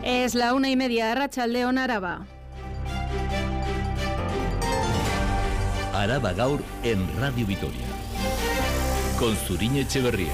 Es la 1:30, Arratsaldeon, Araba. Araba Gaur en Radio Vitoria. Con Zuriñe Etxeberria.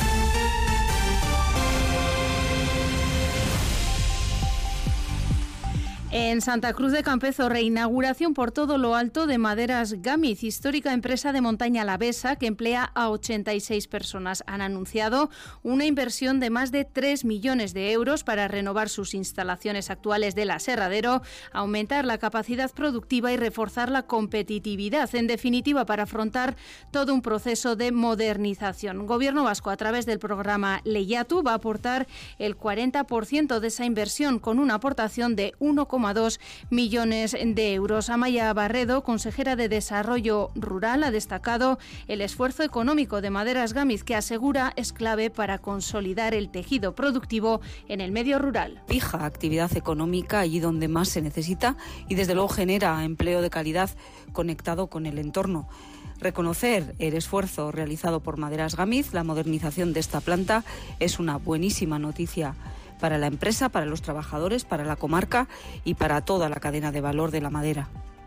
En Santa Cruz de Campezo, reinauguración por todo lo alto de Maderas Gámez, histórica empresa de montaña alavesa que emplea a 86 personas. Han anunciado una inversión de más de 3 millones de euros para renovar sus instalaciones actuales del aserradero, aumentar la capacidad productiva y reforzar la competitividad, en definitiva, para afrontar todo un proceso de modernización. Gobierno vasco, a través del programa Lehiatu, va a aportar el 40% de esa inversión, con una aportación de 1,2 millones de euros. Amaya Barredo, consejera de Desarrollo Rural, ha destacado el esfuerzo económico de Maderas Gámez, que asegura es clave para consolidar el tejido productivo en el medio rural. Fija actividad económica allí donde más se necesita y desde luego genera empleo de calidad conectado con el entorno. Reconocer el esfuerzo realizado por Maderas Gámez, la modernización de esta planta, es una buenísima noticia para la empresa, para los trabajadores, para la comarca y para toda la cadena de valor de la madera.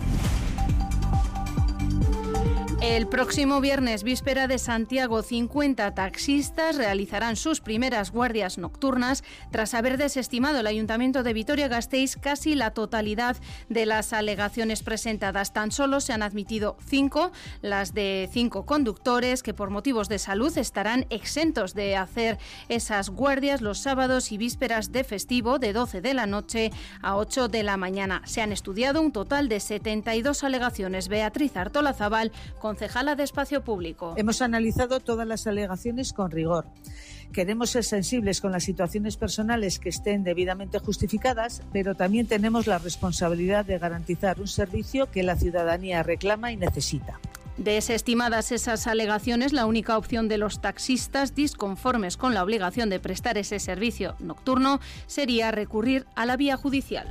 El próximo viernes, víspera de Santiago, 50 taxistas realizarán sus primeras guardias nocturnas tras haber desestimado el Ayuntamiento de Vitoria-Gasteiz casi la totalidad de las alegaciones presentadas. Tan solo se han admitido 5, las de 5 conductores que por motivos de salud estarán exentos de hacer esas guardias los sábados y vísperas de festivo de 12 de la noche a 8 de la mañana. Se han estudiado un total de 72 alegaciones. Beatriz Artolazabal, concejala de Espacio Público. Hemos analizado todas las alegaciones con rigor. Queremos ser sensibles con las situaciones personales que estén debidamente justificadas, pero también tenemos la responsabilidad de garantizar un servicio que la ciudadanía reclama y necesita. Desestimadas esas alegaciones, la única opción de los taxistas disconformes con la obligación de prestar ese servicio nocturno sería recurrir a la vía judicial.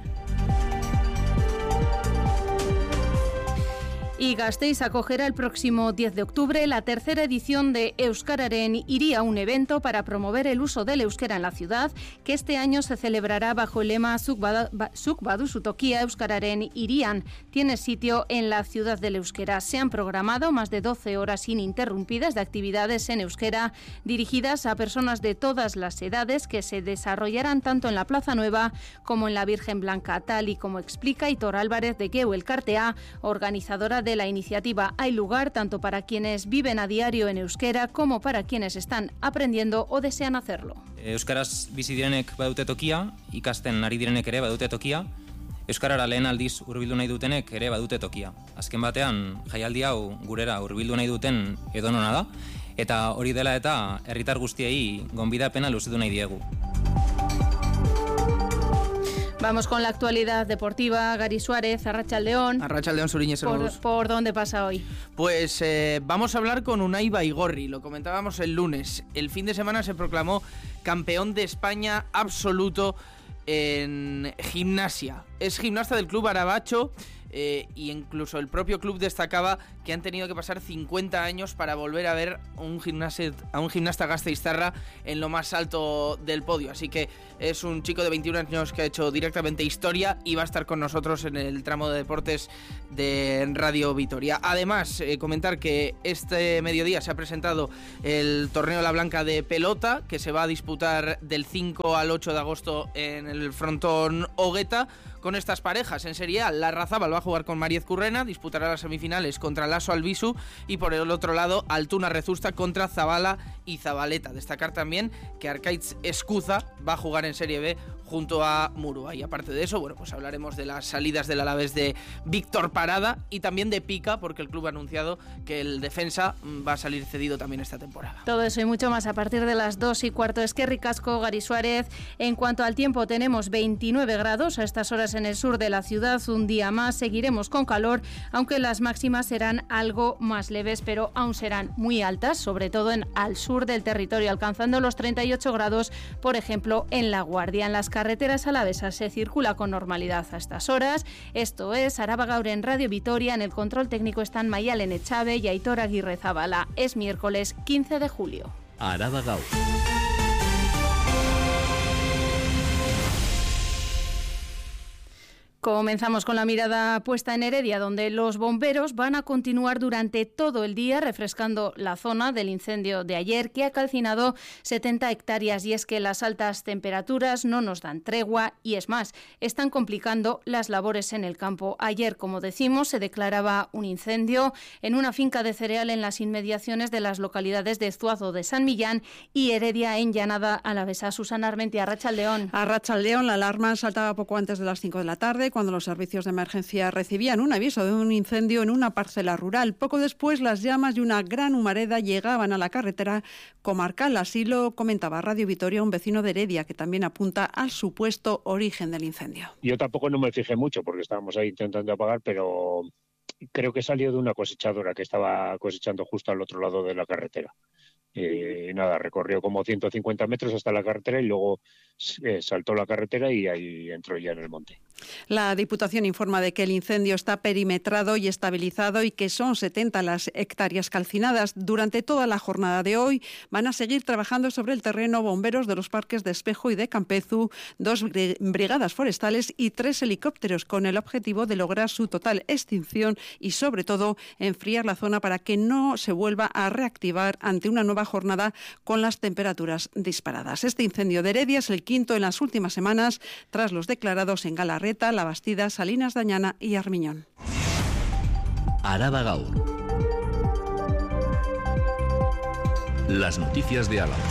Y Gasteiz acogerá el próximo 10 de octubre la tercera edición de Euskararen Hiria, un evento para promover el uso del euskera en la ciudad, que este año se celebrará bajo el lema Zuk baduzu tokia Euskararen Hirian. Tiene sitio en la ciudad del euskera. Se han programado más de 12 horas ininterrumpidas de actividades en euskera dirigidas a personas de todas las edades, que se desarrollarán tanto en la Plaza Nueva como en la Virgen Blanca, tal y como explica Aitor Álvarez de Geu Elkartea, organizadora de la iniciativa. Hay lugar tanto para quienes viven a diario en euskera como para quienes están aprendiendo o desean hacerlo. Euskaraz bizi direnek badute tokia, ikasten ari direnek ere badute tokia, euskarara lehen aldiz hurbildu nahi dutenek ere badute tokia. Azken batean, jaialdi hau gurera hurbildu nahi duten edonona da, eta hori dela eta herritar guztiei gonbidapena luzetu nahi diegu. Vamos con la actualidad deportiva. Gary Suárez, Arratsaldeon. Arratsaldeon, Zuriñe. ¿Por dónde pasa hoy? Pues vamos a hablar con Unai Baigorri. Lo comentábamos el lunes. El fin de semana se proclamó campeón de España absoluto en gimnasia. Es gimnasta del club Arabacho. Y incluso el propio club destacaba que han tenido que pasar 50 años para volver a ver a un gimnasta gasteiztarra en lo más alto del podio. Así que es un chico de 21 años que ha hecho directamente historia y va a estar con nosotros en el tramo de deportes de Radio Vitoria. Además, comentar que este mediodía se ha presentado el torneo La Blanca de pelota, que se va a disputar del 5 al 8 de agosto en el frontón Hogueta, con estas parejas. En Serie A, la Larrazábal va a jugar con Mariez Currena, disputará las semifinales contra Lasso Albisu, y por el otro lado Altuna Rezusta contra Zabala y Zabaleta. Destacar también que Arkaitz Escuza va a jugar en Serie B junto a Murua. Y aparte de eso, bueno, pues hablaremos de las salidas del Alavés de Víctor Parada y también de Pica, porque el club ha anunciado que el defensa va a salir cedido también esta temporada. Todo eso y mucho más a partir de las 2:15. Eskerrik asko, Gary Suárez. En cuanto al tiempo, tenemos 29 grados a estas horas en el sur de la ciudad. Un día más seguiremos con calor, aunque las máximas serán algo más leves, pero aún serán muy altas, sobre todo al sur del territorio, alcanzando los 38 grados, por ejemplo, en La Guardia. En las carreteras alavesas se circula con normalidad a estas horas. Esto es Araba Gaur en Radio Vitoria. En el control técnico están Maialen Echave y Aitor Aguirre Zabala. Es miércoles 15 de julio. Araba Gaur. Comenzamos con la mirada puesta en Heredia, donde los bomberos van a continuar durante todo el día refrescando la zona del incendio de ayer, que ha calcinado 70 hectáreas. Y es que las altas temperaturas no nos dan tregua y, es más, están complicando las labores en el campo. Ayer, como decimos, se declaraba un incendio en una finca de cereal en las inmediaciones de las localidades de Zuazo de San Millán y Heredia, en Llanada Alavesa. Susana Armentia, Arratsaldeón. Arratsaldeón, la alarma saltaba poco antes de las 5 de la tarde, cuando los servicios de emergencia recibían un aviso de un incendio en una parcela rural. Poco después, las llamas y una gran humareda llegaban a la carretera comarcal. Así lo comentaba Radio Vitoria un vecino de Heredia, que también apunta al supuesto origen del incendio. Yo tampoco no me fijé mucho porque estábamos ahí intentando apagar, pero creo que salió de una cosechadora que estaba cosechando justo al otro lado de la carretera. Nada, recorrió como 150 metros hasta la carretera y luego saltó la carretera y ahí entró ya en el monte. La Diputación informa de que el incendio está perimetrado y estabilizado y que son 70 las hectáreas calcinadas. Durante toda la jornada de hoy van a seguir trabajando sobre el terreno bomberos de los parques de Espejo y de Campezu, 2 brigadas forestales y 3 helicópteros, con el objetivo de lograr su total extinción y, sobre todo, enfriar la zona para que no se vuelva a reactivar ante una nueva jornada con las temperaturas disparadas. Este incendio de Heredia es el quinto en las últimas semanas, tras los declarados en Galarreta, La Bastida, Salinas de Añana y Armiñón. Araba Gaur. Las noticias de Álava.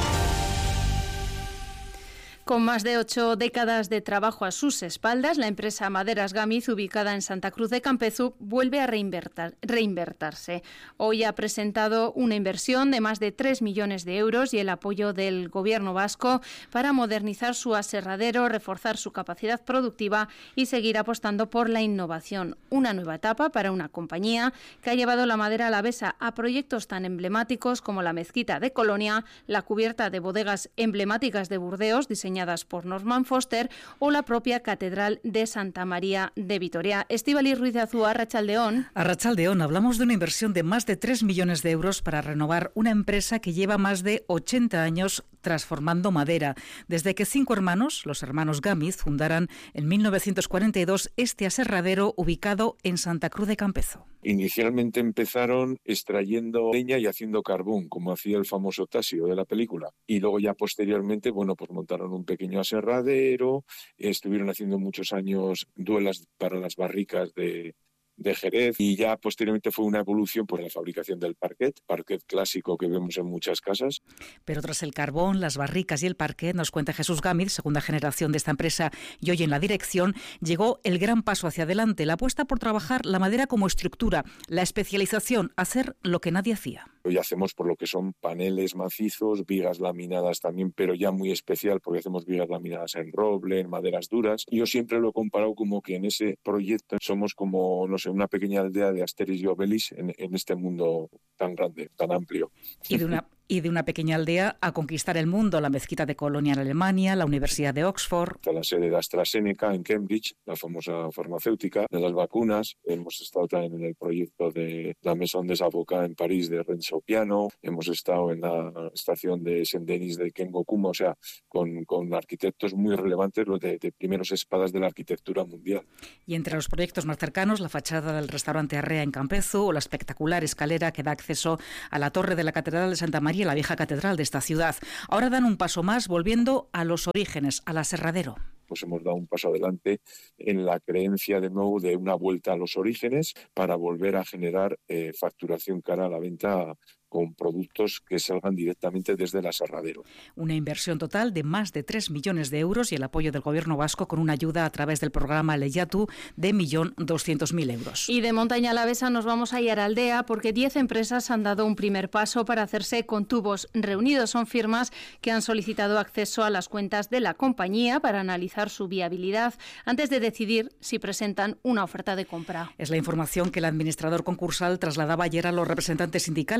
Con más de 8 décadas de trabajo a sus espaldas, la empresa Maderas Gamiz, ubicada en Santa Cruz de Campezu, vuelve a reinvertirse. Hoy ha presentado una inversión de más de 3 millones de euros y el apoyo del Gobierno vasco para modernizar su aserradero, reforzar su capacidad productiva y seguir apostando por la innovación. Una nueva etapa para una compañía que ha llevado la madera alavesa a proyectos tan emblemáticos como la mezquita de Colonia, la cubierta de bodegas emblemáticas de Burdeos, diseñadas por Norman Foster, o la propia Catedral de Santa María de Vitoria. Estíbaliz Ruiz de Azúa, Arratsaldeón. Arratsaldeón, hablamos de una inversión de más de 3 millones de euros para renovar una empresa que lleva más de 80 años transformando madera. Desde que 5 hermanos, los hermanos Gámiz, fundaran en 1942 este aserradero ubicado en Santa Cruz de Campezu. Inicialmente empezaron extrayendo leña y haciendo carbón, como hacía el famoso Tasio de la película. Y luego ya posteriormente, pues montaron un pequeño aserradero, estuvieron haciendo muchos años duelas para las barricas de Jerez, y ya posteriormente fue una evolución por la fabricación del parquet clásico que vemos en muchas casas. Pero tras el carbón, las barricas y el parquet, nos cuenta Jesús Gámiz, segunda generación de esta empresa y hoy en la dirección, llegó el gran paso hacia adelante, la apuesta por trabajar la madera como estructura, la especialización, hacer lo que nadie hacía. Hoy hacemos por lo que son paneles macizos, vigas laminadas también, pero ya muy especial porque hacemos vigas laminadas en roble, en maderas duras. Yo siempre lo he comparado como que en ese proyecto somos como, no sé, una pequeña aldea de Asterix y Obelix en este mundo tan grande, tan amplio. Y de una pequeña aldea a conquistar el mundo, la mezquita de Colonia en Alemania, la Universidad de Oxford. La sede de AstraZeneca en Cambridge, la famosa farmacéutica de las vacunas. Hemos estado también en el proyecto de la Maison des Avocats en París de Renzo Piano. Hemos estado en la estación de Saint-Denis de Kengo Kuma, o sea, con arquitectos muy relevantes, los de primeros espadas de la arquitectura mundial. Y entre los proyectos más cercanos, la fachada del restaurante Arrea en Campezu o la espectacular escalera que da acceso a la torre de la Catedral de Santa María, la vieja catedral de esta ciudad. Ahora dan un paso más volviendo a los orígenes, al aserradero. Pues hemos dado un paso adelante en la creencia de nuevo de una vuelta a los orígenes para volver a generar facturación cara a la venta con productos que salgan directamente desde el aserradero. Una inversión total de más de 3 millones de euros y el apoyo del Gobierno vasco con una ayuda a través del programa Lehiatu de 1.200.000 euros. Y de Montaña Alavesa nos vamos a Aiaraldea porque 10 empresas han dado un primer paso para hacerse con tubos reunidos. Son firmas que han solicitado acceso a las cuentas de la compañía para analizar su viabilidad antes de decidir si presentan una oferta de compra. Es la información que el administrador concursal trasladaba ayer a los representantes sindicales durante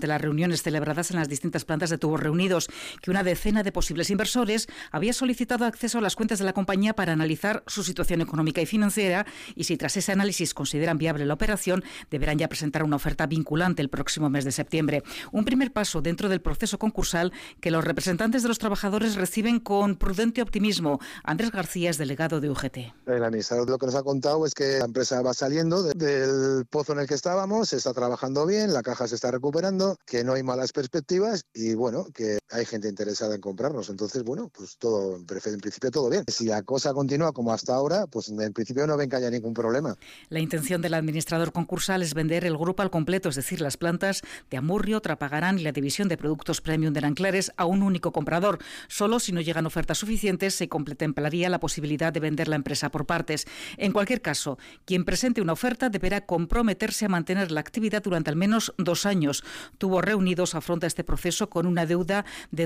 las reuniones celebradas en las distintas plantas de tubos reunidos, que una decena de posibles inversores había solicitado acceso a las cuentas de la compañía para analizar su situación económica y financiera, y si tras ese análisis consideran viable la operación, deberán ya presentar una oferta vinculante el próximo mes de septiembre. Un primer paso dentro del proceso concursal que los representantes de los trabajadores reciben con prudente optimismo. Andrés García es delegado de UGT. El administrador lo que nos ha contado es que la empresa va saliendo del pozo en el que estábamos, se está trabajando bien, la caja se está recuperando, que no hay malas perspectivas y bueno, que hay gente interesada en comprarnos. Entonces, bueno, pues todo, en principio todo bien. Si la cosa continúa como hasta ahora, pues en principio no ven que haya ningún problema. La intención del administrador concursal es vender el grupo al completo, es decir, las plantas de Amurrio, Trapagarán y la división de productos premium de Nanclares a un único comprador. Solo si no llegan ofertas suficientes se contemplaría la posibilidad de vender la empresa por partes. En cualquier caso, quien presente una oferta deberá comprometerse a mantener la actividad durante al menos 2 años. Tubos Reunidos afronta este proceso con una deuda de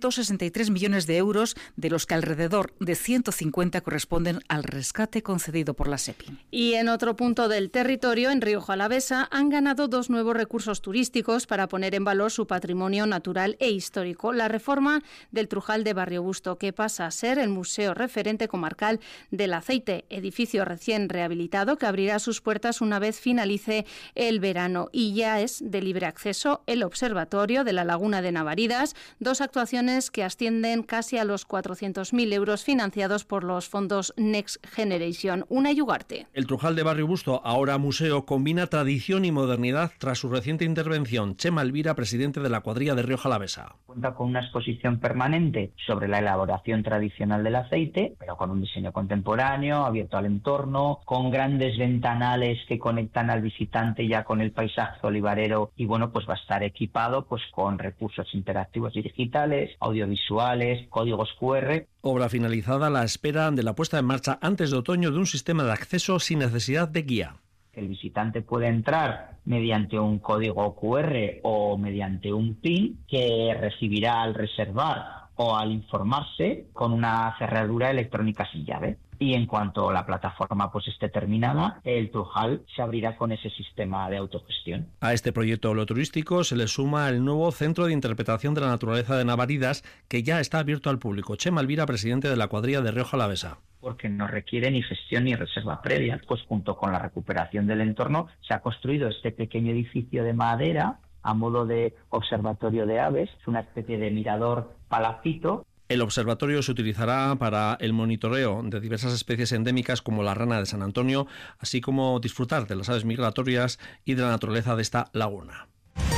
263 millones de euros, de los que alrededor de 150 corresponden al rescate concedido por la SEPI. Y en otro punto del territorio, en Rioja Alavesa, han ganado 2 nuevos recursos turísticos para poner en valor su patrimonio natural e histórico. La reforma del Trujal de Barrio Busto, que pasa a ser el museo referente comarcal del aceite, edificio recién rehabilitado que abrirá sus puertas una vez finalice el verano, y ya es de libre acceso el observatorio de la Laguna de Navaridas, 2 actuaciones que ascienden casi a los 400.000 euros financiados por los fondos Next Generation. Unai Ugarte. El Trujal de Barrio Busto, ahora museo, combina tradición y modernidad tras su reciente intervención. Chema Elvira, presidente de la cuadrilla de Rioja Alavesa. Cuenta con una exposición permanente sobre la elaboración tradicional del aceite, pero con un diseño contemporáneo, abierto al entorno, con grandes ventanales que conectan al visitante ya con el paisaje olivarero, y bueno, pues va a estar equipado pues con recursos interactivos y digitales, audiovisuales, códigos QR. Obra finalizada a la espera de la puesta en marcha antes de otoño de un sistema de acceso sin necesidad de guía. El visitante puede entrar mediante un código QR o mediante un PIN que recibirá al reservar o al informarse con una cerradura electrónica sin llave. Y en cuanto la plataforma pues esté terminada, el Trujal se abrirá con ese sistema de autogestión. A este proyecto holoturístico se le suma el nuevo Centro de Interpretación de la Naturaleza de Navaridas, que ya está abierto al público. Chema Elvira, presidente de la cuadrilla de Rioja Alavesa. Porque no requiere ni gestión ni reserva previa. Pues junto con la recuperación del entorno se ha construido este pequeño edificio de madera a modo de observatorio de aves. Es una especie de mirador palacito. El observatorio se utilizará para el monitoreo de diversas especies endémicas como la rana de San Antonio, así como disfrutar de las aves migratorias y de la naturaleza de esta laguna.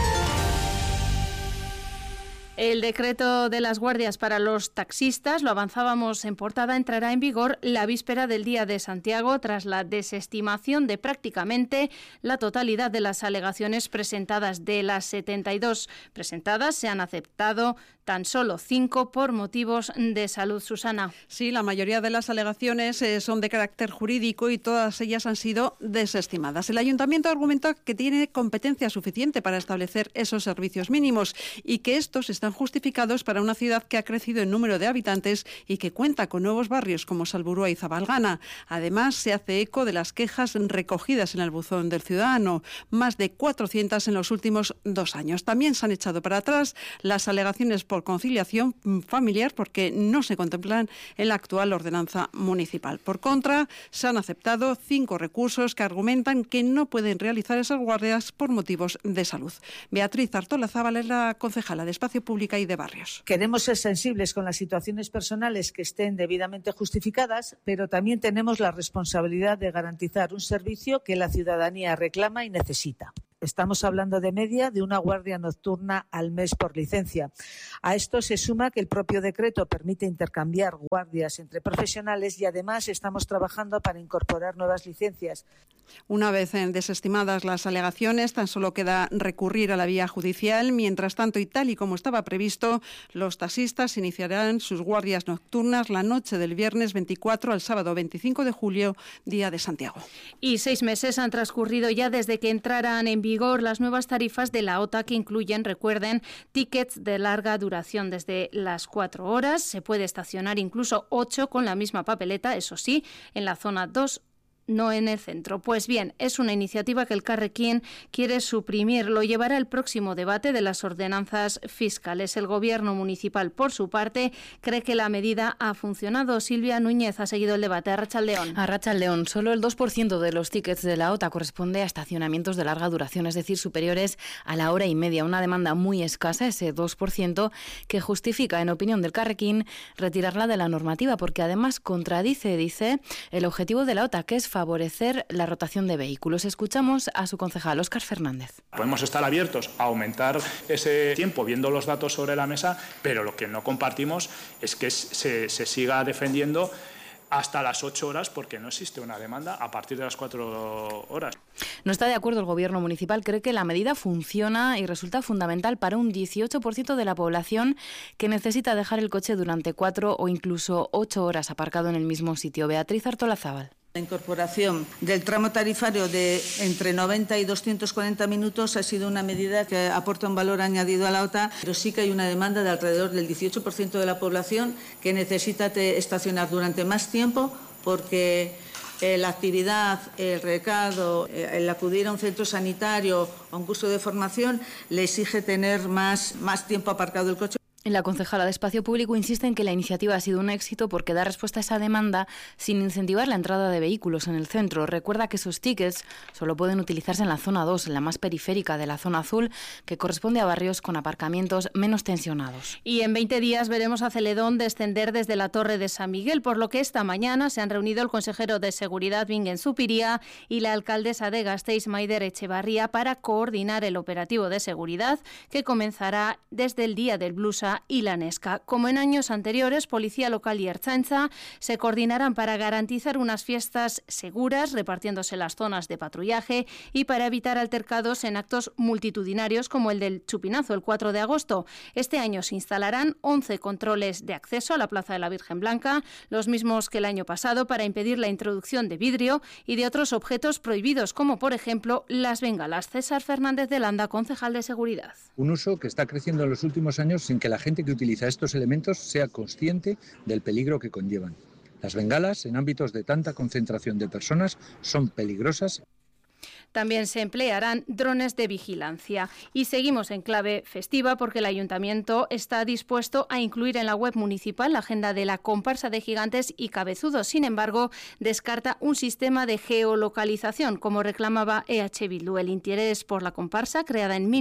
El decreto de las guardias para los taxistas, lo avanzábamos en portada, entrará en vigor la víspera del Día de Santiago tras la desestimación de prácticamente la totalidad de las alegaciones presentadas. De las 72 presentadas se han aceptado tan solo 5 por motivos de salud. Susana. Sí, la mayoría de las alegaciones son de carácter jurídico y todas ellas han sido desestimadas. El ayuntamiento argumenta que tiene competencia suficiente para establecer esos servicios mínimos y que estos están justificados para una ciudad que ha crecido en número de habitantes y que cuenta con nuevos barrios como Salburua y Zabalgana. Además, se hace eco de las quejas recogidas en el buzón del ciudadano, más de 400 en los últimos 2 años. También se han echado para atrás las alegaciones por conciliación familiar porque no se contemplan en la actual ordenanza municipal. Por contra, se han aceptado 5 recursos que argumentan que no pueden realizar esas guardias por motivos de salud. Beatriz Artolazábal es la concejala de Espacio Público y de Barrios. Queremos ser sensibles con las situaciones personales que estén debidamente justificadas, pero también tenemos la responsabilidad de garantizar un servicio que la ciudadanía reclama y necesita. Estamos hablando de media de una guardia nocturna al mes por licencia. A esto se suma que el propio decreto permite intercambiar guardias entre profesionales y además estamos trabajando para incorporar nuevas licencias. Una vez desestimadas las alegaciones, tan solo queda recurrir a la vía judicial. Mientras tanto, y tal y como estaba previsto, los taxistas iniciarán sus guardias nocturnas la noche del viernes 24 al sábado 25 de julio, Día de Santiago. Y 6 meses han transcurrido ya desde que entraran en vigor las nuevas tarifas de la OTA que incluyen, recuerden, tickets de larga duración desde las 4 horas. Se puede estacionar incluso 8 con la misma papeleta, eso sí, en la zona 2 no en el centro. Pues bien, es una iniciativa que el Carrequín quiere suprimir. Lo llevará al próximo debate de las ordenanzas fiscales. El Gobierno municipal, por su parte, cree que la medida ha funcionado. Silvia Núñez ha seguido el debate. Arratsaldeon. Arratsaldeon. Solo el 2% de los tickets de la OTA corresponde a estacionamientos de larga duración, es decir, superiores a la hora y media. Una demanda muy escasa, ese 2%, que justifica, en opinión del Carrequín, retirarla de la normativa, porque además contradice, dice, el objetivo de la OTA, que es favorecer la rotación de vehículos. Escuchamos a su concejal, Óscar Fernández. Podemos estar abiertos a aumentar ese tiempo viendo los datos sobre la mesa, pero lo que no compartimos es que se siga defendiendo hasta las 8 horas, porque no existe una demanda a partir de las 4 horas. No está de acuerdo el Gobierno municipal. Cree que la medida funciona y resulta fundamental para un 18% de la población que necesita dejar el coche durante 4 o incluso 8 horas aparcado en el mismo sitio. Beatriz Artolazábal. La incorporación del tramo tarifario de entre 90 y 240 minutos ha sido una medida que aporta un valor añadido a la OTA, pero sí que hay una demanda de alrededor del 18% de la población que necesita estacionar durante más tiempo porque la actividad, el recado, el acudir a un centro sanitario o a un curso de formación le exige tener más tiempo aparcado el coche. La concejala de Espacio Público insiste en que la iniciativa ha sido un éxito porque da respuesta a esa demanda sin incentivar la entrada de vehículos en el centro. Recuerda que esos tickets solo pueden utilizarse en la zona 2, en la más periférica de la zona azul, que corresponde a barrios con aparcamientos menos tensionados. Y en 20 días veremos a Celedón descender desde la Torre de San Miguel, por lo que esta mañana se han reunido el consejero de Seguridad Bingen Zupiria y la alcaldesa de Gasteiz, Maider Etxebarria, para coordinar el operativo de seguridad que comenzará desde el día del Blusa y la Nesca. Como en años anteriores, Policía Local y Ertzaintza se coordinarán para garantizar unas fiestas seguras, repartiéndose las zonas de patrullaje y para evitar altercados en actos multitudinarios como el del Chupinazo el 4 de agosto. Este año se instalarán 11 controles de acceso a la Plaza de la Virgen Blanca, los mismos que el año pasado, para impedir la introducción de vidrio y de otros objetos prohibidos, como por ejemplo las bengalas. César Fernández de Landa, concejal de Seguridad. Un uso que está creciendo en los últimos años sin que la gente que utiliza estos elementos sea consciente del peligro que conllevan. Las bengalas, en ámbitos de tanta concentración de personas, son peligrosas. También se emplearán drones de vigilancia. Y seguimos en clave festiva porque el Ayuntamiento está dispuesto a incluir en la web municipal la agenda de la comparsa de gigantes y cabezudos. Sin embargo, descarta un sistema de geolocalización, como reclamaba EH Bildu. El interés por la comparsa, creada en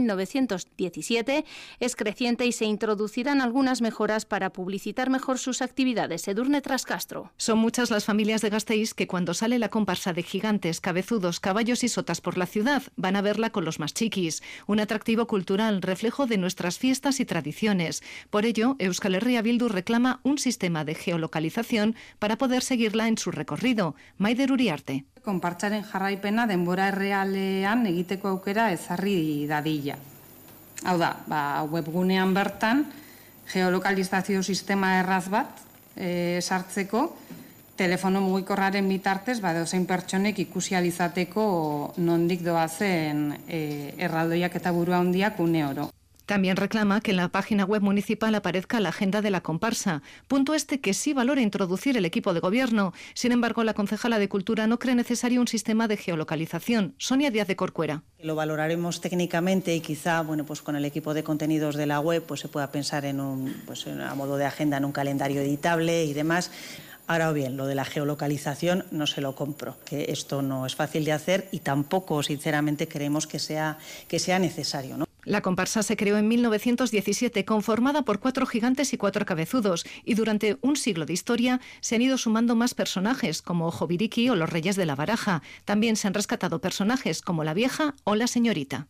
1917, es creciente y se introducirán algunas mejoras para publicitar mejor sus actividades. Edurne Trascastro. Son muchas las familias de Gasteiz que cuando sale la comparsa de gigantes, cabezudos, caballos y sotas por la ciudad van a verla con los más chiquis. Un atractivo cultural, reflejo de nuestras fiestas y tradiciones. Por ello, Euskal Herria Bildu reclama un sistema de geolocalización para poder seguirla en su recorrido. Maider Uriarte. Konpartsaren jarraipena denbora errealean egiteko aukera ezarri dadila. Hau da, webgunean bertan geolokalizazio sistema erraz bat sartzeko, telefono mugikorraren bitartez, dozein pertsonek ikusi ahal izateko nondik doazen erraldoiak eta burua handiak une oro. También reclama que en la página web municipal aparezca la agenda de la comparsa, punto que sí valora introducir el equipo de gobierno. Sin embargo, la concejala de Cultura no cree necesario un sistema de geolocalización. Sonia Díaz de Corcuera. Lo valoraremos técnicamente y quizá, con el equipo de contenidos de la web se pueda pensar en a modo de agenda, en un calendario editable y demás. Ahora bien, lo de la geolocalización no se lo compro, que esto no es fácil de hacer y tampoco, sinceramente, creemos que sea necesario, ¿no? La comparsa se creó en 1917, conformada por 4 gigantes y 4 cabezudos, y durante un siglo de historia se han ido sumando más personajes, como Jobiriki o los Reyes de la Baraja. También se han rescatado personajes como la Vieja o la Señorita.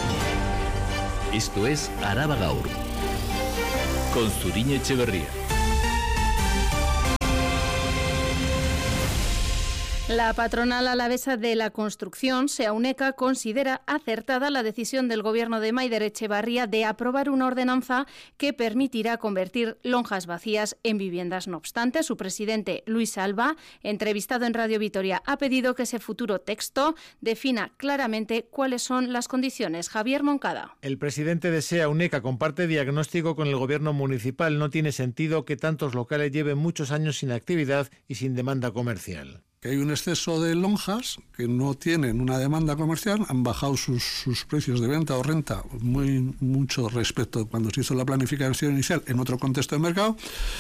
Esto es Araba Gaur, con Zuriñe Etxeberria. La patronal alavesa de la construcción, SEAUNECA, considera acertada la decisión del gobierno de Maider Etxebarria de aprobar una ordenanza que permitirá convertir lonjas vacías en viviendas. No obstante, su presidente, Luis Alba, entrevistado en Radio Vitoria, ha pedido que ese futuro texto defina claramente cuáles son las condiciones. Javier Moncada. El presidente de SEAUNECA comparte diagnóstico con el gobierno municipal. No tiene sentido que tantos locales lleven muchos años sin actividad y sin demanda comercial. Que hay un exceso de lonjas que no tienen una demanda comercial, han bajado sus precios de venta o renta mucho respecto a cuando se hizo la planificación inicial en otro contexto de mercado,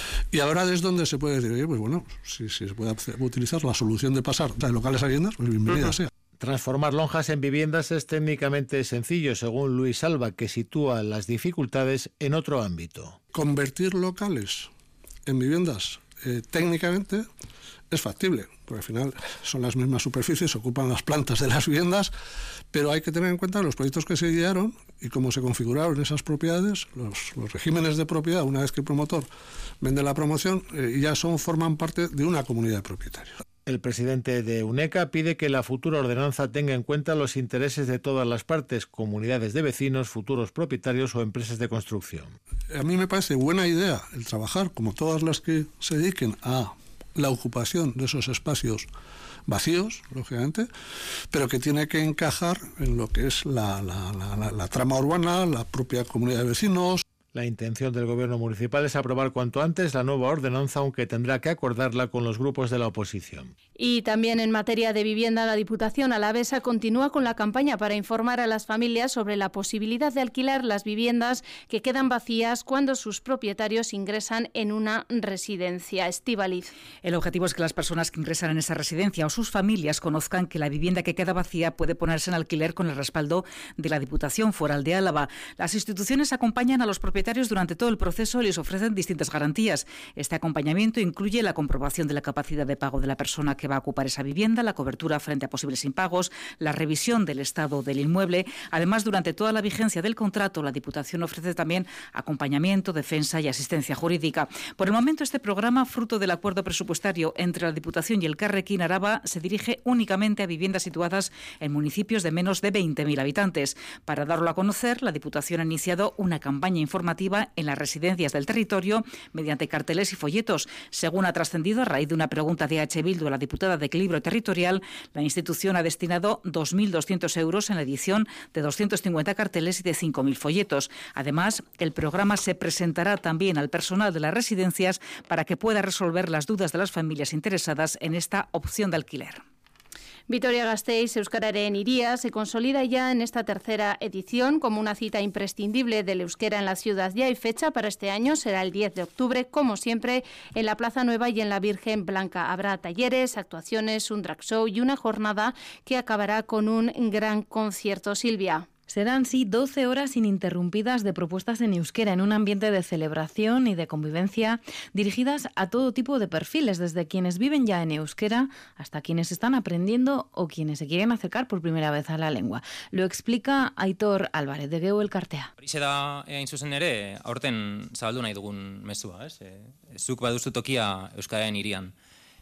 y ahora es donde se puede decir, oye, pues bueno, si se puede utilizar la solución de pasar de locales a viviendas, pues bienvenida sea. Transformar lonjas en viviendas es técnicamente sencillo, según Luis Alba, que sitúa las dificultades en otro ámbito. Convertir locales en viviendas técnicamente es factible, porque al final son las mismas superficies, ocupan las plantas de las viviendas, pero hay que tener en cuenta los proyectos que se idearon y cómo se configuraron esas propiedades, los regímenes de propiedad. Una vez que el promotor vende la promoción, ya forman parte de una comunidad de propietarios. El presidente de UNECA pide que la futura ordenanza tenga en cuenta los intereses de todas las partes, comunidades de vecinos, futuros propietarios o empresas de construcción. A mí me parece buena idea el trabajar, como todas las que se dediquen a la ocupación de esos espacios vacíos, lógicamente, pero que tiene que encajar en lo que es la trama urbana, la propia comunidad de vecinos. La intención del Gobierno municipal es aprobar cuanto antes la nueva ordenanza, aunque tendrá que acordarla con los grupos de la oposición. Y también en materia de vivienda, la Diputación alavesa continúa con la campaña para informar a las familias sobre la posibilidad de alquilar las viviendas que quedan vacías cuando sus propietarios ingresan en una residencia. Estíbaliz. El objetivo es que las personas que ingresan en esa residencia o sus familias conozcan que la vivienda que queda vacía puede ponerse en alquiler con el respaldo de la Diputación Foral de Álava. Las instituciones acompañan a los propietarios durante todo el proceso y les ofrecen distintas garantías. Este acompañamiento incluye la comprobación de la capacidad de pago de la persona que va a ocupar esa vivienda, la cobertura frente a posibles impagos, la revisión del estado del inmueble. Además, durante toda la vigencia del contrato, la Diputación ofrece también acompañamiento, defensa y asistencia jurídica. Por el momento, este programa, fruto del acuerdo presupuestario entre la Diputación y el Carrequín Araba, se dirige únicamente a viviendas situadas en municipios de menos de 20.000 habitantes. Para darlo a conocer, la Diputación ha iniciado una campaña informativa en las residencias del territorio mediante carteles y folletos. Según ha trascendido a raíz de una pregunta de H. Bildu a la diputada de Equilibrio Territorial, la institución ha destinado 2.200 euros en la edición de 250 carteles y de 5.000 folletos. Además, el programa se presentará también al personal de las residencias para que pueda resolver las dudas de las familias interesadas en esta opción de alquiler. Vitoria-Gasteiz, Euskararen Hiria, se consolida ya en esta tercera edición como una cita imprescindible del euskera en la ciudad. Ya hay fecha para este año, será el 10 de octubre, como siempre, en la Plaza Nueva y en la Virgen Blanca. Habrá talleres, actuaciones, un drag show y una jornada que acabará con un gran concierto. Silvia. Serán, sí, 12 horas ininterrumpidas de propuestas en euskera en un ambiente de celebración y de convivencia dirigidas a todo tipo de perfiles, desde quienes viven ya en euskera hasta quienes están aprendiendo o quienes se quieren acercar por primera vez a la lengua. Lo explica Aitor Álvarez, de Geu Elkartea. Horixe da, hain zuzen ere, aurten zabaldu nahi dugun mezua, ez? Zuk baduzu tokia Euskararen Hirian.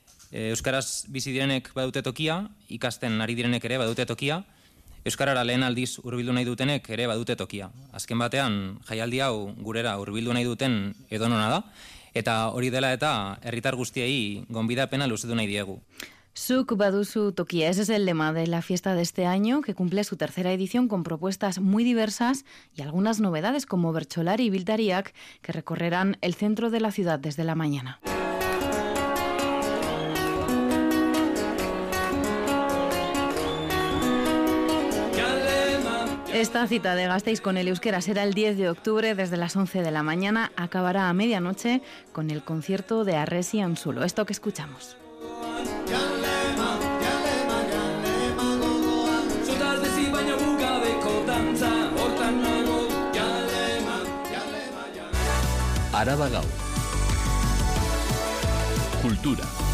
Euskaraz bizi direnek badute tokia, ikasten ari direnek ere badute tokia, Euskarara lehen aldiz hurbildu nahi dutenek ere badute tokia. Azken batean, jaialdi hau gurera hurbildu nahi duten edonona da, eta hori dela eta herritar guztiei gonbidapena luzetu nahi diegu. Zuk baduzu tokia, ese es el lema de la fiesta de este año, que cumple su tercera edición con propuestas muy diversas y algunas novedades como bertsolari y biltariak que recorrerán el centro de la ciudad desde la mañana. Esta cita de Gasteiz con el euskera será el 10 de octubre desde las 11 de la mañana. Acabará a medianoche con el concierto de Arresi Anzulo. Esto que escuchamos. Araba Gaur. Kultura.